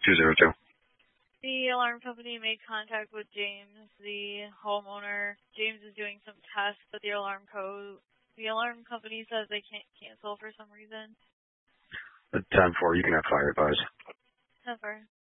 202. The alarm company made contact with James, the homeowner. James is doing some tests, but the alarm company says they can't cancel for some reason. 10-4, you can have fire advice. 10-4.